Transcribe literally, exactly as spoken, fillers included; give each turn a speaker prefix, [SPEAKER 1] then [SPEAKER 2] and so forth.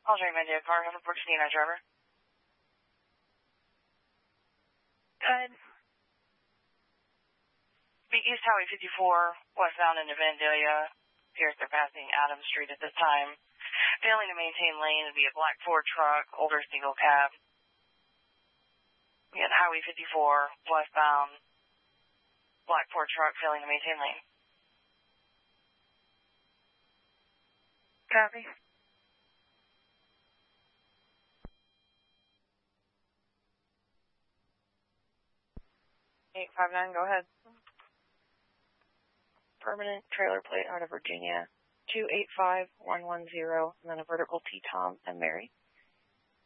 [SPEAKER 1] I'll drive my dear car. Have a Brooks Dina driver.
[SPEAKER 2] Good.
[SPEAKER 1] Be East Highway fifty-four, westbound into Vandalia. Appears they're passing Adams Street at this time. Failing to maintain lane would be a black Ford truck, older single cab. Again, Highway fifty-four, westbound, black Ford truck, failing to maintain lane.
[SPEAKER 2] Copy.
[SPEAKER 1] eight five nine, go ahead. Permanent trailer plate out of Virginia, two eight five one one zero, and then a vertical T Tom and Mary.